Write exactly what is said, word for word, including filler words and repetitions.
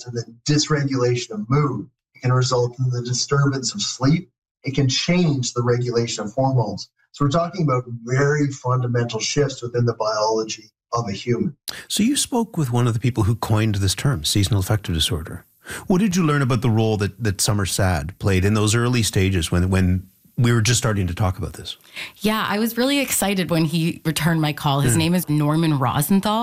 result in the dysregulation of mood. It can result in the disturbance of sleep. It can change the regulation of hormones. So we're talking about very fundamental shifts within the biology of a human. So you spoke with one of the people who coined this term, seasonal affective disorder. What did you learn about the role that, that summer sad played in those early stages when when we were just starting to talk about this? Yeah, I was really excited when he returned my call. His mm. name is Norman Rosenthal.